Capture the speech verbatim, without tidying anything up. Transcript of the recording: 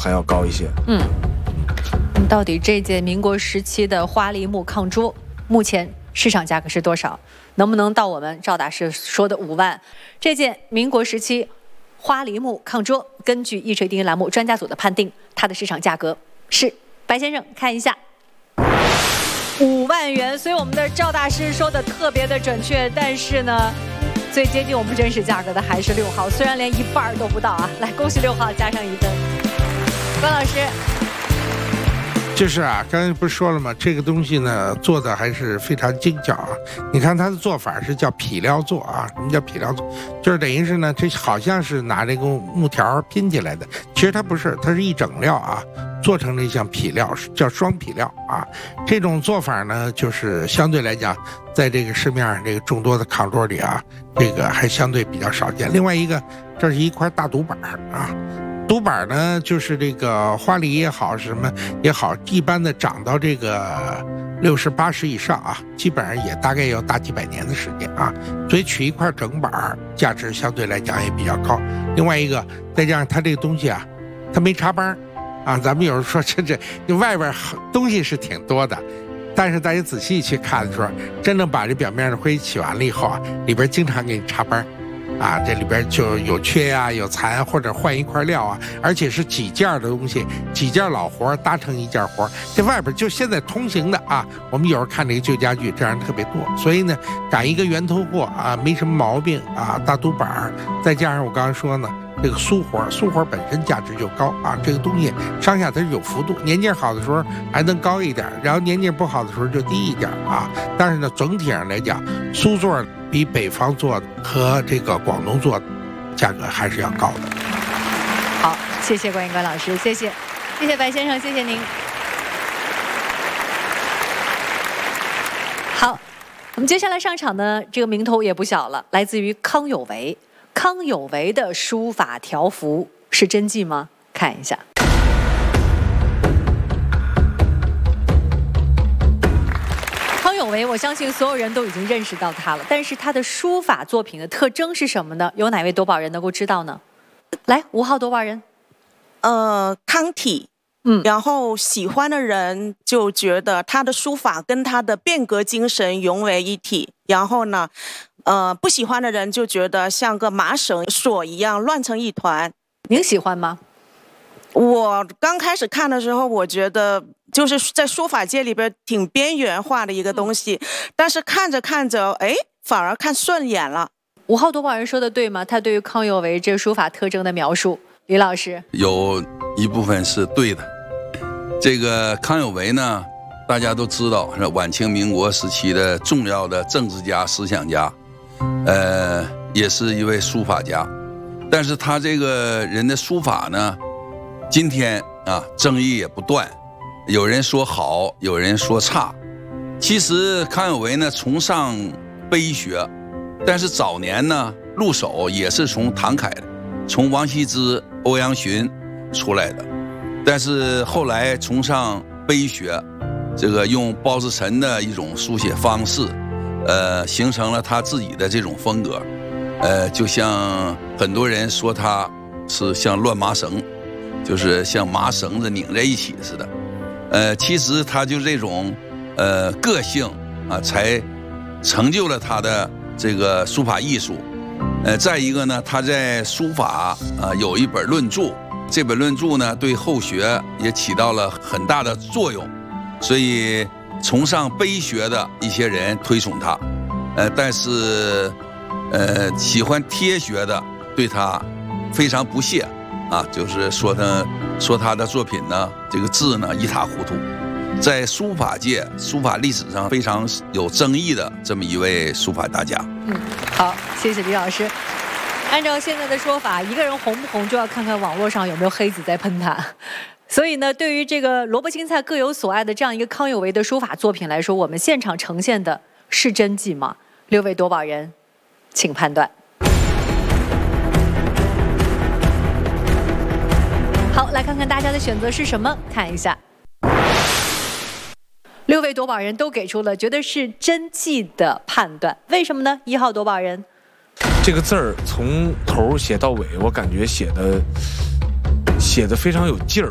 还要高一些。 嗯，到底这件民国时期的花梨木炕桌，目前市场价格是多少？能不能到我们赵大师说的五万？这件民国时期花梨木炕桌，根据易锤定音栏目专家组的判定，它的市场价格是，白先生看一下，五万元。所以我们的赵大师说的特别的准确，但是呢，最接近我们真实价格的还是六号，虽然连一半都不到啊。来，恭喜六号加上一分。关老师。 就是啊，刚才不是说了吗？这个东西呢，做的还是非常精巧啊。你看它的做法是叫匹料做啊。什么叫匹料做？就是等于是呢，这好像是拿这个木条拼起来的，其实它不是，它是一整料啊，做成了一项匹料，叫双匹料啊。这种做法呢，就是相对来讲，在这个市面上这个众多的炕桌里啊，这个还相对比较少见。另外一个，这是一块大独板啊。独板呢，就是这个花梨也好，什么也好，一般的长到这个六十八十以上啊，基本上也大概有大几百年的时间啊，所以取一块整板，价值相对来讲也比较高。另外一个，再加上它这个东西啊，它没插帮啊，咱们有人说这这外边东西是挺多的，但是大家仔细去看的时候，真正把这表面的灰起完了以后啊，里边经常给你插帮。啊，这里边就有缺呀、啊，有残，或者换一块料啊，而且是几件的东西，几件老活搭成一件活。这外边就现在通行的啊，我们有时候看这个旧家具，这样特别多，所以呢，赶一个源头货啊，没什么毛病啊，大独板，再加上我刚刚说呢，这个苏活，苏活本身价值就高啊，这个东西上下它是有幅度，年景好的时候还能高一点，然后年景不好的时候就低一点啊。但是呢，总体上来讲，苏座比北方做的和这个广东做的价格还是要高的。 好，谢谢关云关老师，谢谢，谢谢白先生，谢谢您。好，我们接下来上场呢，这个名头也不小了，来自于康有为。康有为的书法条幅是真迹吗？看一下。康有为，我相信所有人都已经认识到他了，但是他的书法作品的特征是什么呢？有哪位夺宝人能够知道呢？来，五号夺宝人。 呃，康体。嗯，然后喜欢的人就觉得他的书法跟他的变革精神融为一体，然后呢，呃，不喜欢的人就觉得像个麻绳索一样乱成一团。 您喜欢吗？ 我刚开始看的时候，我觉得就是在书法界里边挺边缘化的一个东西，嗯、但是看着看着，哎，反而看顺眼了。 五号夺宝人说的对吗？他对于康有为这个书法特征的描述，李老师有一部分是对的。这个康有为呢，大家都知道是晚清民国时期的重要的政治家、思想家，呃，也是一位书法家。但是他这个人的书法呢，今天啊争议也不断，有人说好，有人说差。其实康有为呢崇尚碑学，但是早年呢入手也是从唐楷的，从王羲之、欧阳询出来的。但是后来崇尚碑学，这个用包世臣的一种书写方式，呃，形成了他自己的这种风格，呃，就像很多人说他是像乱麻绳，就是像麻绳子拧在一起似的，呃，其实他就这种呃个性啊，才成就了他的这个书法艺术。呃，再一个呢，他在书法啊有一本论著。这本论著呢，对后学也起到了很大的作用，所以崇尚碑学的一些人推崇他，呃，但是，呃，喜欢贴学的对他非常不屑，啊，就是说他说他的作品呢，这个字呢一塌糊涂，在书法界、书法历史上非常有争议的这么一位书法大家。 嗯，好，谢谢李老师。按照现在的说法，一个人红不红就要看看网络上有没有黑子在喷他。所以呢，对于这个萝卜青菜各有所爱的这样一个康有为的书法作品来说，我们现场呈现的是真迹吗？六位夺宝人，请判断。好，来看看大家的选择是什么，看一下。六位夺宝人都给出了觉得是真迹的判断，为什么呢？一号夺宝人。 这个字儿从头写到尾，我感觉写的写的非常有劲儿。